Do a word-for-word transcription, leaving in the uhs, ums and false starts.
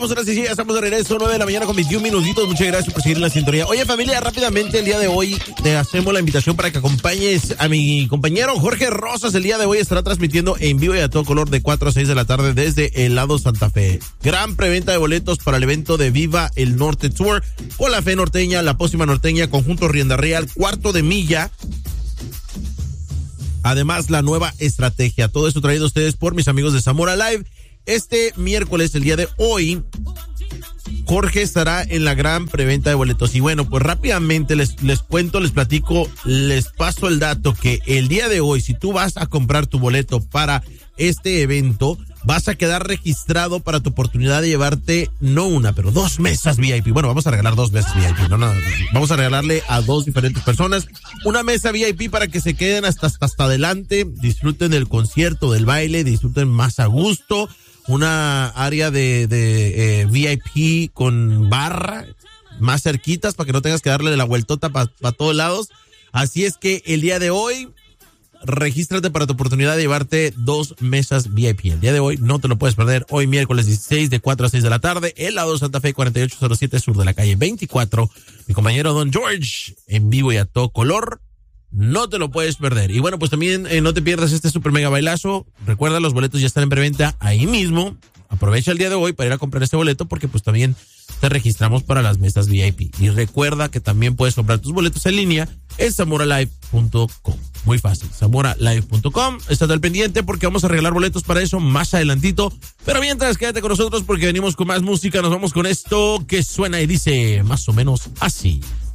regresamos, ahora sí, ya estamos de regreso, nueve de la mañana con veintiún minutitos. Muchas gracias por seguir en la sintonía. Oye, familia, rápidamente el día de hoy te hacemos la invitación para que acompañes a mi compañero Jorge Rosas. El día de hoy estará transmitiendo en vivo y a todo color de cuatro a seis de la tarde desde el lado Santa Fe. Gran preventa de boletos para el evento de Viva el Norte Tour con la Fe Norteña, la Pócima Norteña, Conjunto Rienda Real, Cuarto de Milla. Además, la nueva estrategia. Todo esto traído a ustedes por mis amigos de Zamora Live. Este miércoles, el día de hoy, Jorge estará en la gran preventa de boletos. Y bueno, pues rápidamente les, les cuento, les platico, les paso el dato que el día de hoy, si tú vas a comprar tu boleto para este evento, vas a quedar registrado para tu oportunidad de llevarte no una, pero dos mesas V I P. Bueno, vamos a regalar dos mesas V I P. No, no, vamos a regalarle a dos diferentes personas una mesa V I P para que se queden hasta, hasta, hasta adelante, disfruten del concierto, del baile, disfruten más a gusto. Una área de, de eh, V I P con barra más cerquitas para que no tengas que darle la vueltota para pa todos lados. Así es que el día de hoy, regístrate para tu oportunidad de llevarte dos mesas V I P. El día de hoy no te lo puedes perder. Hoy miércoles dieciséis de cuatro a seis de la tarde, el lado Santa Fe cuarenta y ocho cero siete sur de la calle veinticuatro. Mi compañero Don George en vivo y a todo color. No te lo puedes perder. Y bueno, pues también eh, no te pierdas este super mega bailazo. Recuerda, los boletos ya están en preventa ahí mismo. Aprovecha el día de hoy para ir a comprar este boleto porque pues también te registramos para las mesas V I P. Y recuerda que también puedes comprar tus boletos en línea en zamora live punto com. Muy fácil, zamora live punto com. Estate al pendiente porque vamos a regalar boletos para eso más adelantito. Pero mientras, quédate con nosotros porque venimos con más música. Nos vamos con esto que suena y dice más o menos así.